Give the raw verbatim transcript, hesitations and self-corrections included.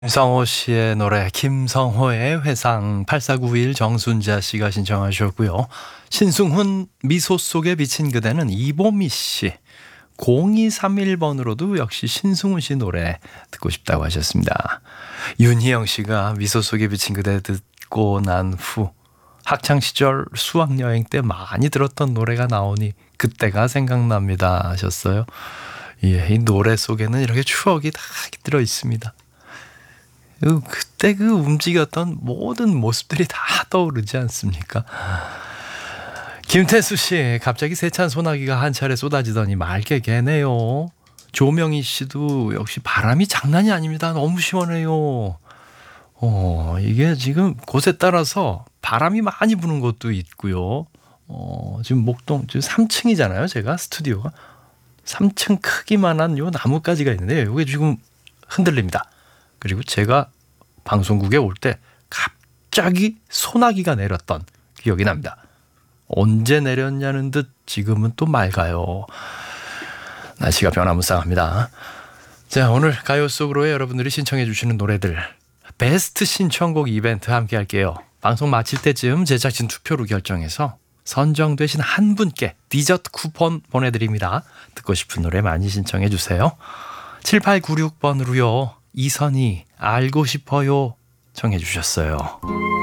김성호 씨의 노래 김성호의 회상. 팔사구일 정순자 씨가 신청하셨고요. 신승훈 미소 속에 비친 그대는 이보미 씨. 공이삼일 번으로도 역시 신승훈 씨 노래 듣고 싶다고 하셨습니다. 윤희영 씨가 미소 속에 비친 그대 듣고 난 후 학창시절 수학여행 때 많이 들었던 노래가 나오니 그때가 생각납니다 하셨어요. 예, 이 노래 속에는 이렇게 추억이 다 들어 있습니다. 그때 그 움직였던 모든 모습들이 다 떠오르지 않습니까? 김태수 씨, 갑자기 세찬 소나기가 한 차례 쏟아지더니 맑게 개네요. 조명희 씨도 역시 바람이 장난이 아닙니다. 너무 시원해요. 어, 이게 지금 곳에 따라서 바람이 많이 부는 곳도 있고요. 어, 지금 목동 지금 삼 층이잖아요. 제가 스튜디오가 삼 층 크기만한 요 나뭇가지가 있는데 이게 지금 흔들립니다. 그리고 제가 방송국에 올 때 갑자기 소나기가 내렸던 기억이 납니다. 언제 내렸냐는 듯 지금은 또 맑아요. 날씨가 변화무쌍합니다. 자, 오늘 가요 속으로의 여러분들이 신청해 주시는 노래들 베스트 신청곡 이벤트 함께 할게요. 방송 마칠 때쯤 제작진 투표로 결정해서 선정되신 한 분께 디저트 쿠폰 보내드립니다. 듣고 싶은 노래 많이 신청해 주세요. 칠팔구육 번으로요. 이선희 알고 싶어요 청해 주셨어요.